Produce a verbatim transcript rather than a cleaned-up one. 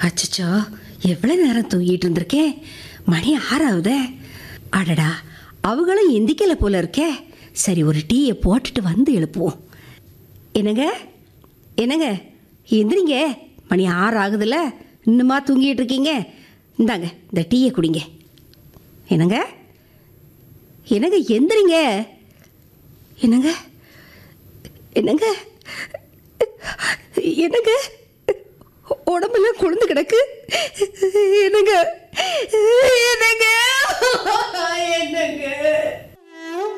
அச்சச்சோ, எவ்வளோ நேரம் தூங்கிட்டு இருந்திருக்கேன். மணி ஆறாவதே. அடடா, அவங்களும் எந்திக்கல போல இருக்கே. சரி, ஒரு டீயை போட்டுட்டு வந்து எழுப்புவோம். என்னங்க என்னங்க எந்திரிங்க, மணி ஆறு ஆகுதுல்ல, இன்னுமா தூங்கிட்டு இருக்கீங்க? இந்தாங்க இந்த டீயை குடிங்க. என்னங்க என்னங்க எந்திரிங்க. என்னங்க என்னங்க என்னங்க உடம்பெல்லாம் குளிர்ந்து கிடக்கு. என்னங்க என்னங்க என்னங்க